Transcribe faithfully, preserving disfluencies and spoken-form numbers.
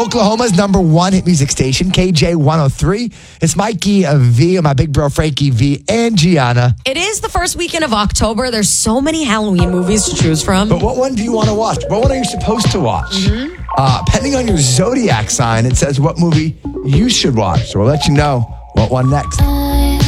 Oklahoma's number one hit music station, K J one oh three. It's Mikey uh, V and my big bro Frankie V and Gianna. It is the first weekend of October. There's so many Halloween movies to choose from. But what one do you want to watch? What one are you supposed to watch? Mm-hmm. Uh, depending on your zodiac sign, it says what movie you should watch. So we'll let you know what one next.